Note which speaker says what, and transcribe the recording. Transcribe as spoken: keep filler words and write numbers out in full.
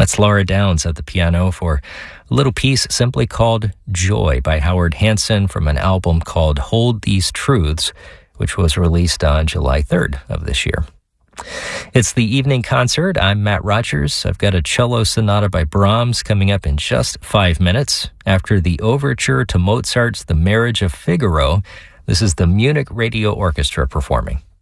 Speaker 1: That's Laura Downs at the piano for a little piece simply called Joy by Howard Hanson from an album called Hold These Truths, which was released on July third of this year. It's the evening concert. I'm Matt Rogers. I've got a cello sonata by Brahms coming up in just five minutes. After the overture to Mozart's The Marriage of Figaro, this is the Munich Radio Orchestra performing.